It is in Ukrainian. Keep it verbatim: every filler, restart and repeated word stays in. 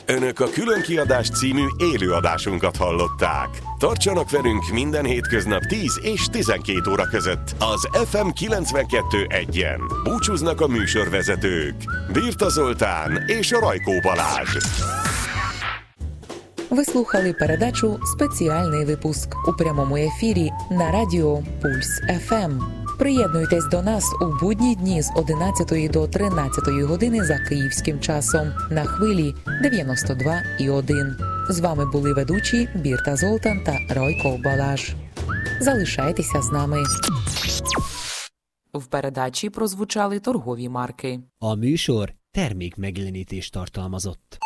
Önök a Különkiadás című élőadásunkat hallották. Tartsanak velünk minden hétköznap tíz és tizenkét óra között az ef em kilencvenkettő egyen. Búcsúznak a műsorvezetők Birta Zoltán és Rajkó Balázs. Ви слухали передачу «Спеціальний випуск» у прямому ефірі на радіо Пульс еф ем. Приєднуйтесь до нас у будні дні з одинадцятої до тринадцятої години за київським часом на хвилі дев'яносто два і один. З вами були ведучі Бірта Золтан та Ройко Балаш. Залишайтеся з нами. В передачі прозвучали торгові марки. A műsor termékmegjelenítést tartalmazott.